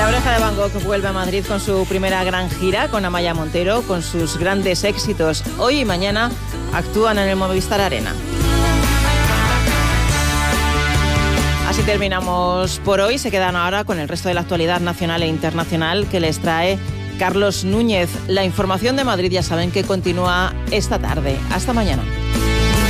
La Oreja de Van Gogh vuelve a Madrid con su primera gran gira con Amaya Montero, con sus grandes éxitos. Hoy y mañana actúan en el Movistar Arena. Así terminamos por hoy. Se quedan ahora con el resto de la actualidad nacional e internacional que les trae Carlos Núñez. La información de Madrid ya saben que continúa esta tarde. Hasta mañana.